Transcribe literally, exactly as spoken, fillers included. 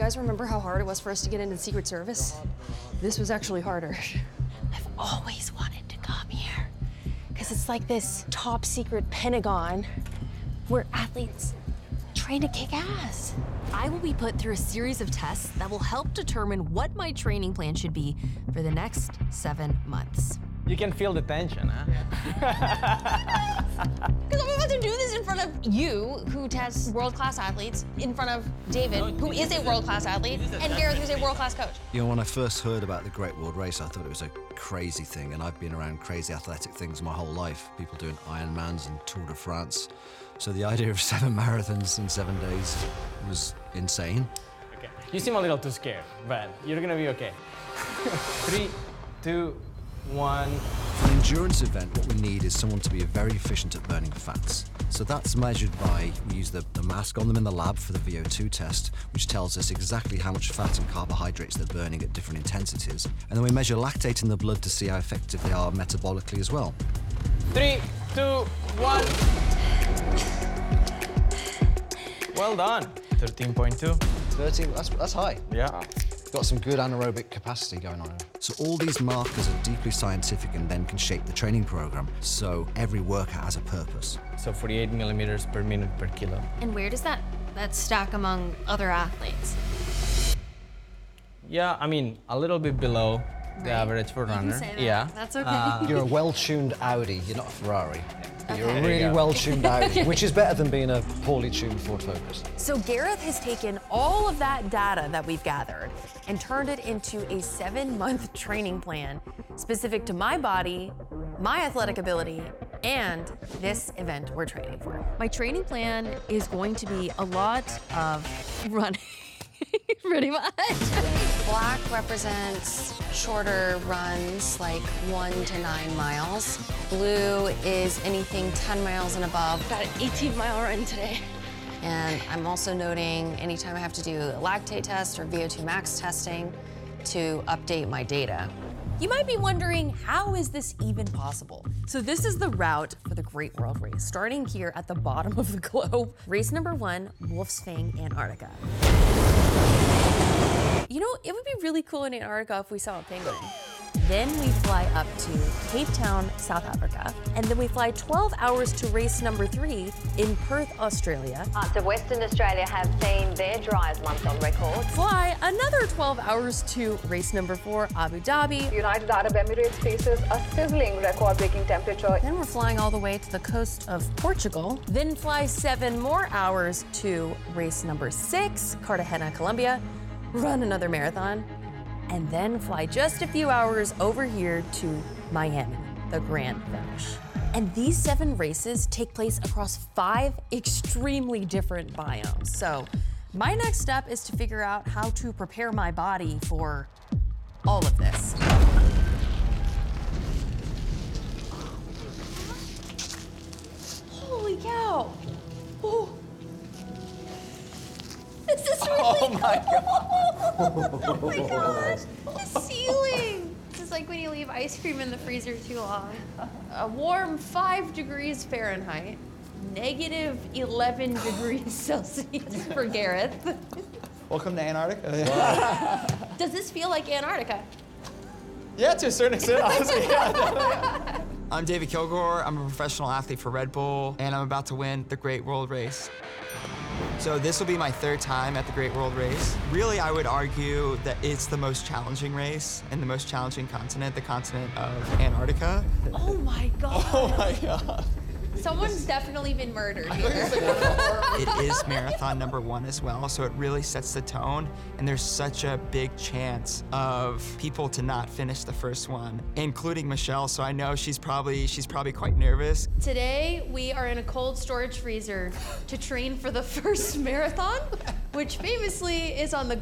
guys remember how hard it was for us to get into the Secret Service? This was actually harder. I've always wanted to come here because it's like this top secret Pentagon where athletes train to kick ass. I will be put through a series of tests that will help determine what my training plan should be for the next seven months. You can feel the tension, huh? Because I'm about to do this in front of you, who tests world-class athletes, in front of David, who is a world-class athlete, and Gareth, who's a world-class coach. You know, when I first heard about the Great World Race, I thought it was a crazy thing, and I've been around crazy athletic things my whole life. People doing Ironmans and Tour de France. So the idea of seven marathons in seven days was insane. Okay. You seem a little too scared, but you're gonna be okay. Three, two, one. For an endurance event, what we need is someone to be very efficient at burning fats. So that's measured by, we use the, the mask on them in the lab for the V O two test, which tells us exactly how much fat and carbohydrates they're burning at different intensities. And then we measure lactate in the blood to see how effective they are metabolically as well. Three, two, one. Well done. thirteen point two. thirteen, that's, that's high. Yeah. Got some good anaerobic capacity going on. So all these markers are deeply scientific and then can shape the training program. So every workout has a purpose. So forty-eight millimeters per minute per kilo. And where does that, that stack among other athletes? Yeah, I mean, a little bit below the average for runner. say that. Yeah. That's okay. Uh, You're a well-tuned Audi, you're not a Ferrari. You're a There you really go. well-tuned Audi, which is better than being a poorly tuned Ford Focus. So Gareth has taken all of that data that we've gathered and turned it into a seven-month training plan specific to my body, my athletic ability, and this event we're training for. My training plan is going to be a lot of running, pretty much. Black represents shorter runs, like one to nine miles. Blue is anything ten miles and above. Got an eighteen mile run today. And I'm also noting anytime I have to do a lactate test or V O two max testing to update my data. You might be wondering, how is this even possible? So this is the route for the Great World Race, starting here at the bottom of the globe. Race number one, Wolf's Fang, Antarctica. You know, it would be really cool in Antarctica if we saw a penguin. Then we fly up to Cape Town, South Africa, and then we fly twelve hours to race number three in Perth, Australia. Parts of Western Australia have seen their driest month on record. Fly another twelve hours to race number four, Abu Dhabi. United Arab Emirates faces a sizzling record-breaking temperature. Then we're flying all the way to the coast of Portugal. Then fly seven more hours to race number six, Cartagena, Colombia. Run another marathon. And then fly just a few hours over here to Miami, the grand finish. And these seven races take place across five extremely different biomes. So my next step is to figure out how to prepare my body for all of this. Holy cow. Oh. This is really Oh my God. Oh my gosh, the ceiling. This is like when you leave ice cream in the freezer too long. A warm five degrees Fahrenheit, negative eleven degrees Celsius for Gareth. Welcome to Antarctica. Does this feel like Antarctica? Yeah, to a certain extent, honestly. Yeah. I'm David Kilgore. I'm a professional athlete for Red Bull, and I'm about to win the Great World Race. So this will be my third time at the Great World Race. Really, I would argue that it's the most challenging race and the most challenging continent, the continent of Antarctica. Oh my God. Oh my God. Someone's definitely been murdered here. It is marathon number one as well, so it really sets the tone, and there's such a big chance of people to not finish the first one, including Michelle, so I know she's probably, she's probably quite nervous. Today, we are in a cold storage freezer to train for the first marathon, which famously is on the